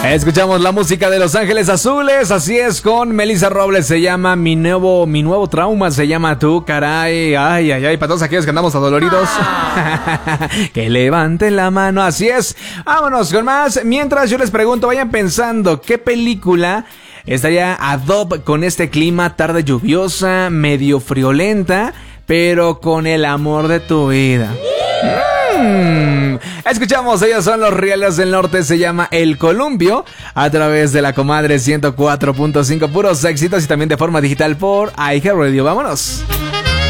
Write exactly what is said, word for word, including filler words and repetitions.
Escuchamos la música de Los Ángeles Azules, así es, con Melissa Robles, se llama Mi Nuevo, mi nuevo Trauma, se llama Tú, caray, ay, ay, ay, para todos aquellos que andamos adoloridos, ah. que levanten la mano, así es, vámonos con más, mientras yo les pregunto, vayan pensando, ¿qué película estaría ad hoc con este clima, tarde lluviosa, medio friolenta, pero con el amor de tu vida? Mm. Escuchamos, ellos son los Reales del Norte, se llama El Columpio, a través de la Comadre ciento cuatro punto cinco, puros éxitos y también de forma digital por iHeartRadio. Vámonos.